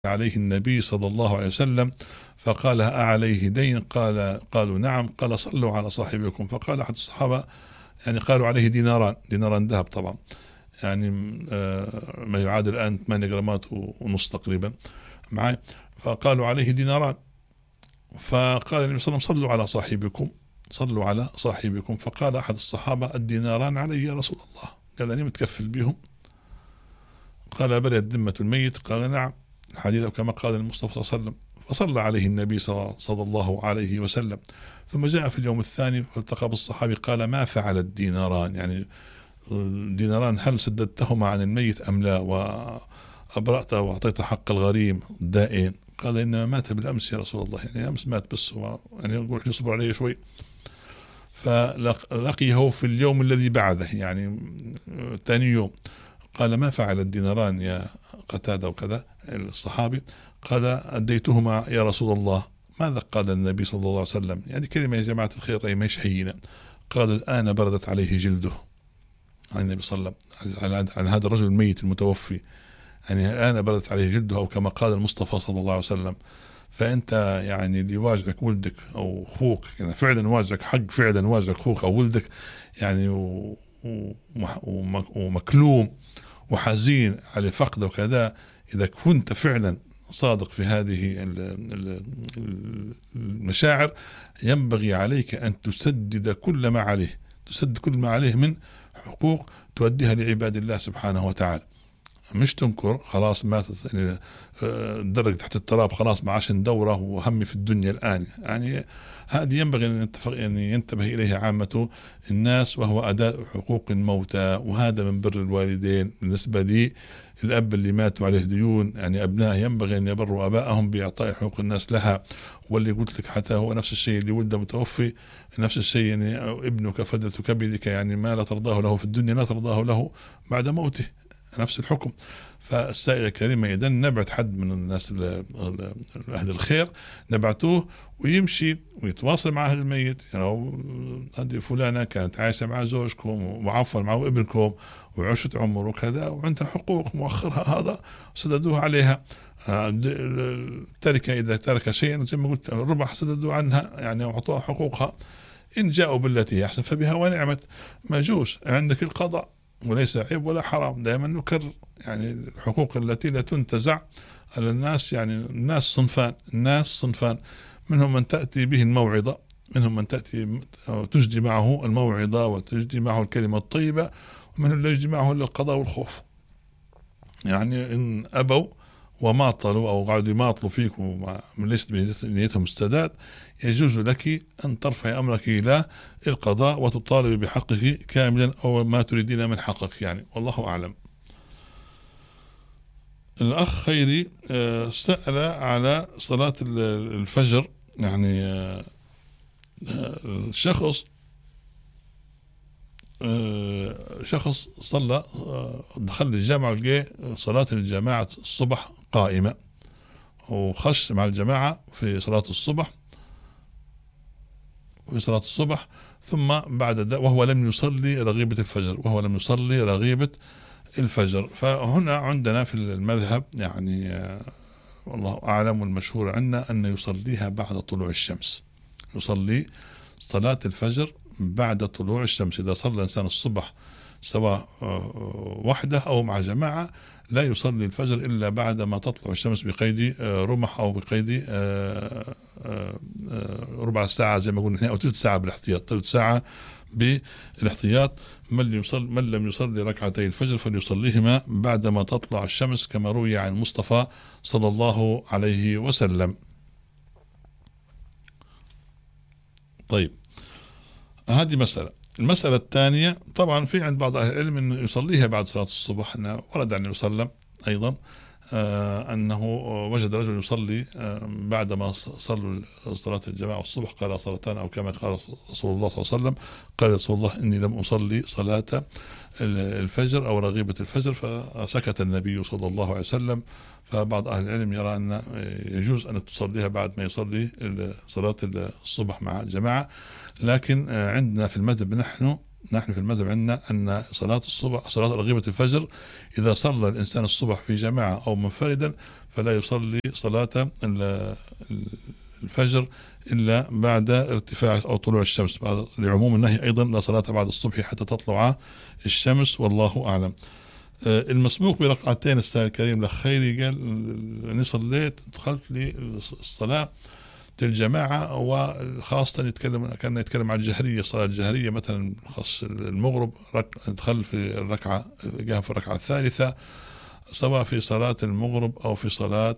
عليه النبي صلى الله عليه وسلم فقال: أعليه دين؟ قالوا: نعم. قال: صلوا على صاحبكم. فقال أحد الصحابة: يعني قالوا عليه ديناران ذهب طبعا، يعني ما يعادل الآن 8 جرامات ونص تقريبا معي. فقالوا عليه ديناران. فقال النبي صلى الله عليه وسلم: صلوا على صاحبكم. فقال أحد الصحابة: الديناران علي يا رسول الله. قال: أنا متكفل بهم. قال: بل الذمة الميت؟ قال: نعم. الحديث كما قال المصطفى صلى الله عليه وسلم. فصلى عليه النبي صلى الله عليه وسلم. ثم جاء في اليوم الثاني فالتقى بالصحابي، قال: ما فعل الديناران؟ يعني الديناران هل سددتهما عن الميت أم لا، وأبرأته وأعطيت حق الغريم الدائن؟ قال: إنما مات بالأمس يا رسول الله، يعني أمس مات، بس هو يعني يقول يصبر عليه شوي. فلقيه في اليوم الذي بعده، يعني ثاني يوم. قال: ما فعل الديناران يا قتادة وكذا الصحابي؟ قال: أديتهما يا رسول الله. ماذا قال النبي صلى الله عليه وسلم؟ يعني كلمة يا جماعة الخير أي مش هينة. قال: الآن بردت عليه جلده، عن النبي صلى الله عليه وسلم، عن هذا الرجل الميت المتوفي، يعني الآن بردت عليه جلده، أو كما قال المصطفى صلى الله عليه وسلم. فأنت يعني اللي واجهك ولدك أو أخوك، يعني فعلا واجهك حق، فعلا واجهك أخوك أو ولدك، يعني ومكلوم وحزين على فقده وكذا، إذا كنت فعلا صادق في هذه المشاعر، ينبغي عليك أن تسدد كل ما عليه من حقوق تؤديها لعباد الله سبحانه وتعالى. مش تنكر خلاص ماتت، يعني درج تحت التراب، خلاص ما عاش ندوره وهمي في الدنيا الآن. يعني هذه ينبغي أن ينتبه إليها عامة الناس، وهو أداء حقوق الموتى، وهذا من بر الوالدين. بالنسبة لي الأب اللي ماتوا عليه ديون، يعني أبنائه ينبغي أن يبروا أبائهم بإعطاء حقوق الناس لها. واللي قلت لك حتى هو نفس الشيء اللي ولده متوفي، نفس الشيء، يعني ابنك فدة كبدك، يعني ما لا ترضاه له في الدنيا لا ترضاه له بعد موته، نفس الحكم. فالسائلة الكريمة إذا نبعد حد من الناس أهل الخير، نبعتوه ويمشي ويتواصل مع أهل الميت. يعني هذه فلانة كانت عايشة مع زوجكم وعفوا مع ابنكم وعشت عمر وكذا، وعندها حقوق مؤخرها هذا سددوها عليها. التركة إذا ترك شيئا زي ما قلت الربع سددوا عنها، يعني أعطوها حقوقها. إن جاءوا بالتي هي أحسن فبها ونعمت. ما يجوز عندك القضاء، وليس عيب ولا حرام. دائما نكرر يعني الحقوق التي لا تنتزع على الناس. يعني الناس صنفان، منهم من تأتي به الموعظة، منهم من تأتي تجدي معه الموعظة وتجدي معه الكلمة الطيبة، ومنهم لا يجدي معه إلا القضاء والخوف. يعني إن أبوا وماطلوا أو قعدوا يماطلوا فيك ليست بنيتهم السداد، يجوز لك أن ترفع أمرك إلى القضاء وتطالب بحقك كاملا أو ما تريدين من حقك، يعني والله أعلم. الأخ خيري سأل على صلاة الفجر. يعني شخص صلى، دخل الجامعة ولقى صلاة الجماعة الصبح قائمة، وخش مع الجماعة في صلاة الصبح ثم بعد ذلك وهو لم يصلي رغيبة الفجر. فهنا عندنا في المذهب يعني والله أعلم، والمشهور عندنا أن يصليها بعد طلوع الشمس. يصلي صلاة الفجر بعد طلوع الشمس. إذا صلى الإنسان الصبح سواء وحده أو مع جماعة، لا يصلي الفجر إلا بعد ما تطلع الشمس بقيد رمح أو بقيد ربع ساعة زي ما قلنا، أو ثلث ساعة بالاحتياط، ثلث ساعة بالاحتياط. من لم يصلي ركعتي الفجر فليصليهما بعدما تطلع الشمس، كما روي عن المصطفى صلى الله عليه وسلم. طيب، هذه المسألة الثانية، طبعا في عند بعض أهل العلم أنه يصليها بعد صلاة الصبح. أنه ورد عن النبي صلى الله عليه وسلم أيضا أنه وجد رجل يصلي بعدما صلوا صلاة الجماعة الصبح، قال صلاتان أو كما قال رسول الله صلى الله عليه وسلم. قال رسول الله: إني لم أصلي صلاة الفجر أو رغيبة الفجر. فسكت النبي صلى الله عليه وسلم. فبعض أهل العلم يرى أن يجوز أن تصليها بعد ما يصلي صلاة الصبح مع الجماعة. لكن عندنا في المذهب نحن نحن في المذهب عندنا أن صلاة الصبح، صلاة رغيبة الفجر، إذا صلى الإنسان الصبح في جماعة أو منفردا فلا يصلي صلاة الفجر إلا بعد ارتفاع أو طلوع الشمس، لعموم النهي أيضا لا صلاة بعد الصبح حتى تطلع الشمس، والله أعلم. المسبوق بركعتين السائل الكريم لخيري قال أني صليت دخلت للصلاة الجماعة، وخاصة كان يتكلم عن الجهرية، صلاة الجهرية مثلا خاص المغرب دخل في الركعة، جاء في الركعة الثالثة، سواء في صلاة المغرب أو في صلاة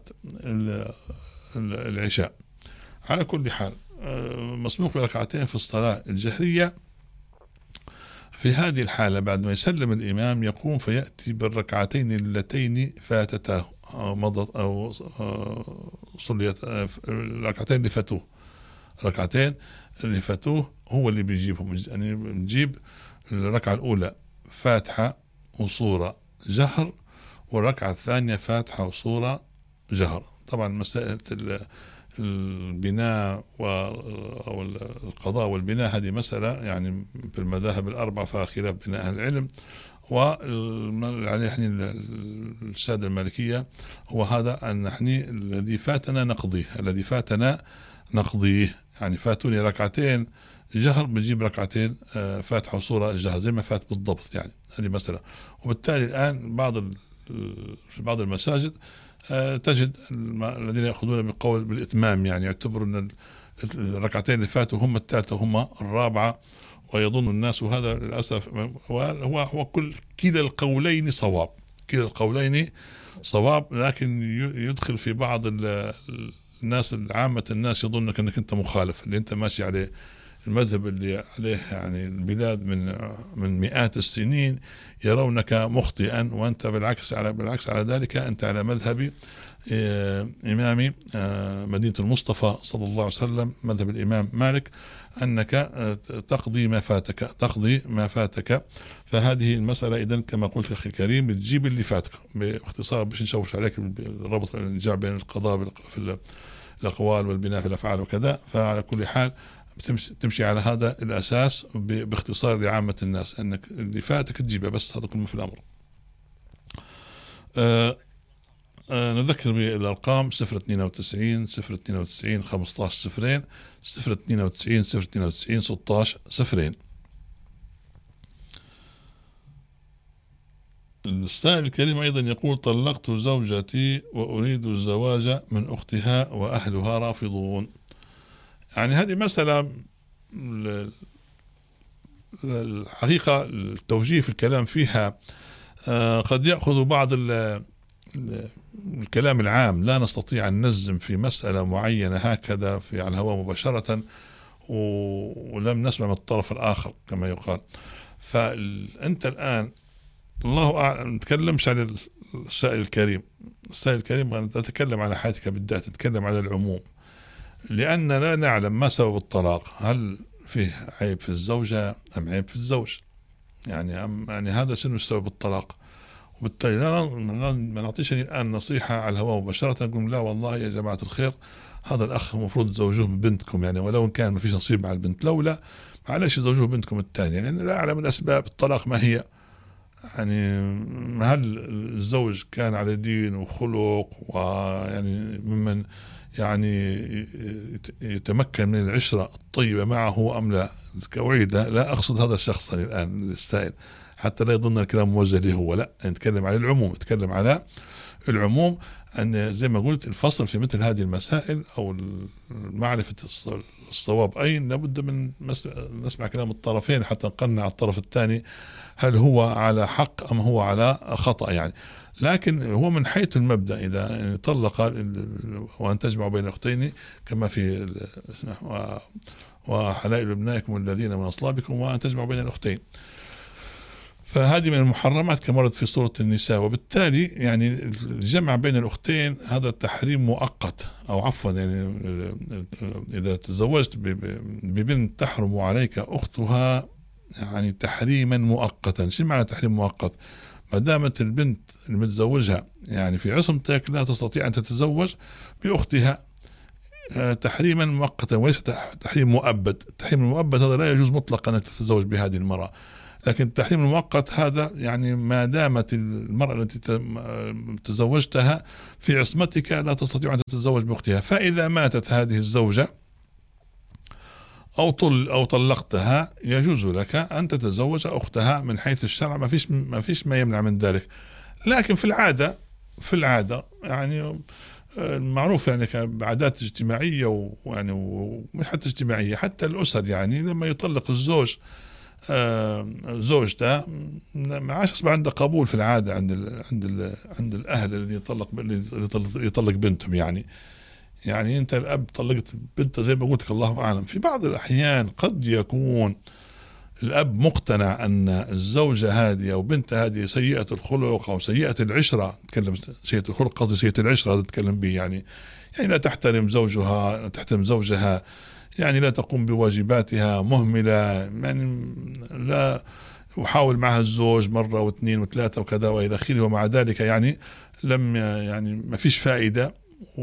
العشاء. على كل حال مسبوق بركعتين في الصلاة الجهرية، في هذه الحالة بعد ما يسلم الإمام يقوم فيأتي بالركعتين اللتين فاتتاه أو مضت أو صليت، الركعتين اللي فاتوه، ركعتين اللي فاتوه هو اللي بيجيبهم. يعني بنجيب الركعة الأولى فاتحة وصورة جهر، والركعة الثانية فاتحة وصورة جهر. طبعا مسألة البناء أو القضاء والبناء هذه مسألة يعني في المذاهب الأربعة فيها خلاف بين أهل العلم، وعليه السادة المالكية هو هذا أن نحن الذي فاتنا نقضيه، الذي فاتنا نقضيه، يعني فاتوني ركعتين جهر بنجيب ركعتين فاتحة وصورة جهر زي ما فات بالضبط، يعني هذه مسألة. وبالتالي الآن في بعض المساجد تجد الذين يأخذون بقول بالإتمام، يعني يعتبروا أن الركعتين اللي فاتوا هم الثالثة هم الرابعة، ويظن الناس، وهذا للأسف هو كلا القولين صواب، كلا القولين صواب، لكن يدخل في بعض الناس، عامة الناس يظنك أنك أنت مخالف، اللي أنت ماشي عليه المذهب اللي عليه يعني البلاد من مئات السنين يرونك مخطئا، وأنت بالعكس على ذلك أنت على مذهب إمام مدينة المصطفى صلى الله عليه وسلم، مذهب الإمام مالك، أنك تقضي ما فاتك. فهذه المسألة إذن كما قلت أخي الكريم بتجيب اللي فاتك باختصار باش نشوش عليك الربط الجمع بين القضاء في الأقوال والبناء في الأفعال وكذا. فعلى كل حال تمشي على هذا الأساس باختصار لعامة الناس، أنك اللي فاتك تجيبه بس، هذا كله في الأمر. نذكر بالأرقام 092 092 15 0 092 092 16 0. السائل الكريم أيضا يقول طلقت زوجتي وأريد الزواج من أختها وأهلها رافضون. يعني هذه مسألة الحقيقة التوجيه في الكلام فيها قد يأخذ بعض الكلام العام، لا نستطيع أن نجزم في مسألة معينة هكذا على الهواء مباشرة ولم نسمع من الطرف الآخر كما يقال. فأنت الآن الله أعلم، نتكلمش عن السائل الكريم تتكلم على حياتك بالذات، تتكلم على العموم، لأن لا نعلم ما سبب الطلاق، هل فيه عيب في الزوجة أم عيب في الزوج، يعني هذا شنو سبب الطلاق. وبالتالي ما نعطيش الآن نصيحة على الهواء مباشرة نقول لا والله يا جماعة الخير هذا الأخ المفروض تزوجوه ببنتكم، يعني ولو إن كان ما فيش نصيب مع البنت، لولا معلش زوجوه بنتكم الثانية، لأن لا أعلم الأسباب الطلاق ما هي، يعني هل الزوج كان على دين وخلق ويعني ممن يعني يتمكن من العشرة الطيبة معه أم لا. لا أقصد هذا الشخص الآن السائل حتى لا يظن الكلام موجه له هو، لا نتكلم على العموم، نتكلم على العموم، أن زي ما قلت الفصل في مثل هذه المسائل أو معرفة الصواب أين لابد من نسمع كلام الطرفين حتى نقنع الطرف الثاني هل هو على حق أم هو على خطأ يعني. لكن هو من حيث المبدأ إذا طلق وأن تجمعوا بين أختين كما في وحلائل أبنائكم الذين من أصلابكم وأن تجمعوا بين الأختين، فهذه من المحرمات كما ورد في سورة النساء. وبالتالي يعني الجمع بين الأختين هذا تحريم مؤقت، أو عفوا يعني إذا تزوجت ببنت تحرم عليك أختها يعني تحريما مؤقتا. شو معنى تحريم مؤقت؟ ما دامت البنت المتزوجها يعني في عصمتك لا تستطيع أن تتزوج بأختها تحريما مؤقتا وليس تحريم مؤبد. التحريم المؤبد هذا لا يجوز مطلقا أنك تتزوج بهذه المرأة، لكن التحريم المؤقت هذا يعني ما دامت المرأة التي تزوجتها في عصمتك لا تستطيع أن تتزوج بأختها. فإذا ماتت هذه الزوجة أو طلقتها يجوز لك أن تتزوج أختها من حيث الشرع، ما فيش ما يمنع من ذلك. لكن في العادة يعني المعروف يعني كعادات اجتماعية ويعني ومش حتى اجتماعية، حتى الأسر يعني لما يطلق الزوج زوجته ما عادش يصبح عنده قبول في العادة عند الأهل الذي يطلق بنتهم. يعني أنت الأب طلقت بنته زي ما قلت لك الله أعلم. في بعض الأحيان قد يكون الأب مقتنع أن الزوجة هذه أو بنت هذه سيئة الخلق أو سيئة العشرة، تكلم سيئة الخلق قصدي سيئة العشرة هذا تتكلم به، يعني لا تحترم زوجها، لا تحترم زوجها، يعني لا تقوم بواجباتها، مهملة، يعني لا يحاول معها الزوج مرة واثنين وثلاثة وكذا وإلى آخره، ومع ذلك يعني يعني ما فيش فائدة.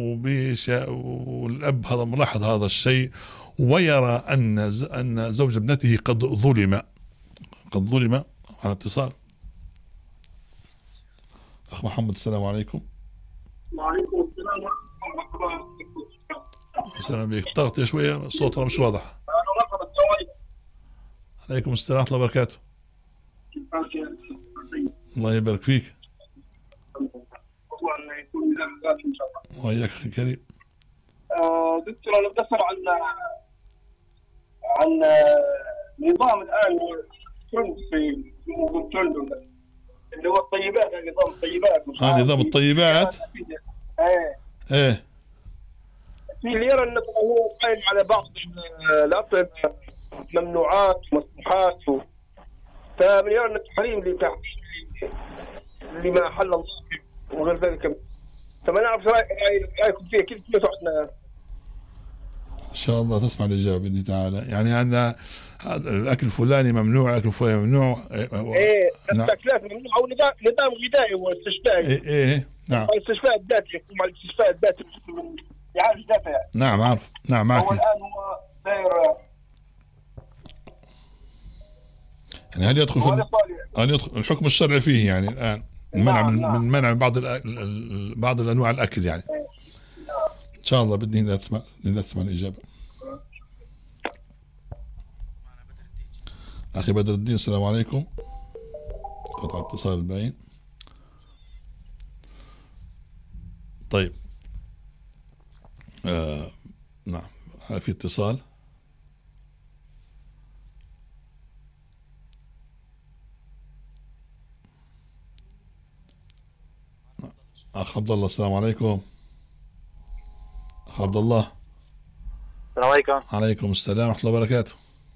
والأب هذا ملاحظ هذا الشيء ويرى أن زوج ابنته قد ظلم. على اتصال أخ محمد، السلام عليكم. وعليكم السلام ورحمة الله وبركاته. السلام بك، ضغط شوية الصوت مش واضح. عليكم السلام ورحمة الله وبركاته. الله يبارك فيك. وإياك أخي الكريم. دكتور أنا بسأل عن نظام الآن في اللي هو الطيبات، نظام الطيبات. نظام الطيبات. ايه في اللي يرى انه هو قائم على بعض الأطعمة ممنوعات ومسموحات، فمن يرى ان التحريم اللي ما حل الله وغير ذلك. فما نعرف رايكم فيه كيف احنا ان شاء الله تسمع الاجابه باذن الله تعالى. يعني ان هذا الاكل الفلاني ممنوع، الاكل الفلاني ممنوع. الاكلات ممنوع او نظام غذائي واستشفائي. نعم. الاستشفاء الذاتي، يقوم على الاستشفاء الذاتي يعالج ذاته يعني. نعم عارف. نعم معك. هو الان هو داير يعني هل يدخل الحكم الشرعي فيه يعني الان المنع من منع بعض الانواع الاكل يعني. ان شاء الله بدي نسمع الاجابه. اخي بدر الدين، السلام عليكم. قطع اتصال الباين. طيب نعم في اتصال. أخ عبد الله، السلام عليكم. أخ عبد الله. السلام عليكم. عليكم السلام ورحمة الله وبركاته.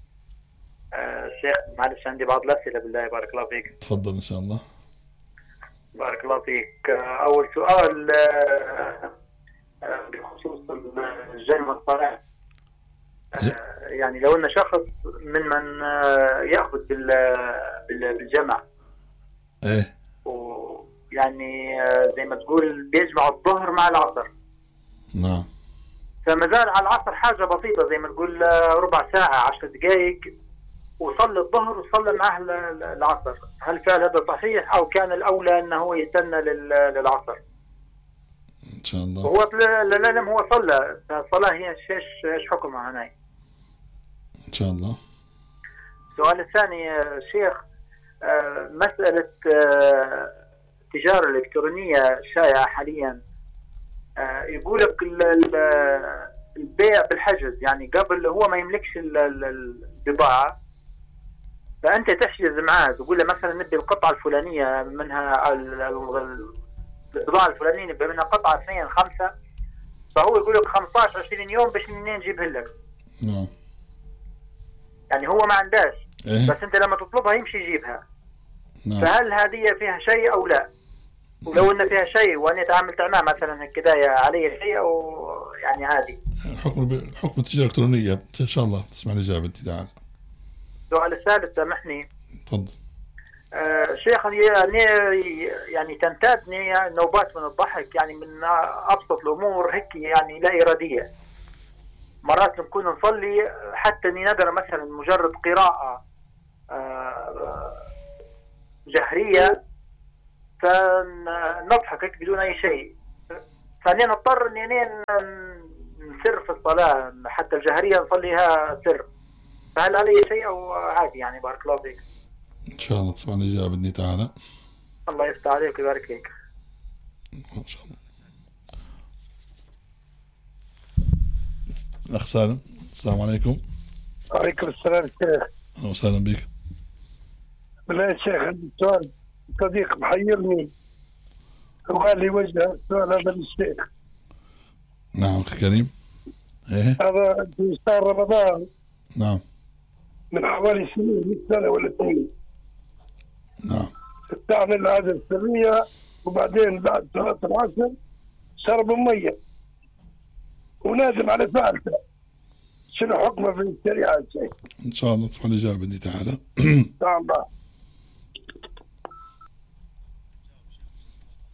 شيخ معلش عندي بعض الأسئلة بالله. بارك الله فيك. تفضل إن شاء الله. بارك الله فيك. أول سؤال بخصوص الجنة والصلاة. يعني لو أن شخص من يأخذ بالجمع. إيه. يعني زي ما تقول بيجمع الظهر مع العصر. نعم. فما زال على العصر حاجة بسيطة زي ما تقول ربع ساعة 10 دقائق وصلى الظهر وصلى معه العصر. هل فعل هذا صحيح أو كان الأولى أنه هو يستنى للعصر؟ إن شاء الله. هو لم هو صلى. الصلاة هي إيش حكمها هنا؟ إن شاء الله. السؤال الثاني شيخ، مسألة التجارة الإلكترونية شائعة حاليا. يقول لك البيع بالحجز، يعني قبل هو ما يملكش البضاعة فأنت تحجز معاه، تقول له مثلا ندي القطعة الفلانية منها البضاعة الفلانية منها قطعة 2 5، فهو يقول لك 15 20 يوم باش نجيبها لك. نعم. يعني هو ما عندهاش. إيه؟ بس أنت لما تطلبها يمشي يجيبها. نعم. فهل هذه فيها شيء أو لا؟ ولو ان فيها شيء وانا تعاملت معه مثلا هكذا علي شيء او يعني عادي. حكم التجاره الالكترونيه ان شاء الله تسمع الاجابه انت تعال. السؤال الثالث سامحني. تفضل. شيخ يعني تنتابني نوبات من الضحك، يعني من ابسط الامور هيك يعني لا اراديه. مرات نكون نصلي حتى نقرأ مثلا مجرد قراءة جهرية فنضحك هيك بدون أي شيء، ثانيا نضطر إني نسر في الصلاة حتى الجهرية نصليها سر، فهل علي شيء أو عادي يعني؟ بارك الله فيك. إن شاء الله تسمع الإجابة بإذن تعالى. الله يفتح عليك ويبارك فيك. إن شاء الله. الأخ سالم، السلام عليكم. وعليكم السلام شيخ. أهلا وسهلا بك. بالله يا شيخ عندي سؤال، صديق محيرني وقال لي وجه السؤال هذا للشيخ. نعم أخي كريم. إيه؟ هذا في شهر رمضان. نعم. من حوالي سنة ولا اثنين. نعم. استعمل العادة السرية وبعدين بعد صلاة العصر شرب مية ونادم على فعلته، شنو حكمه في الشريعة الشيخ؟ إن شاء الله تسمع الإجابة بإذن تعالى. نعم.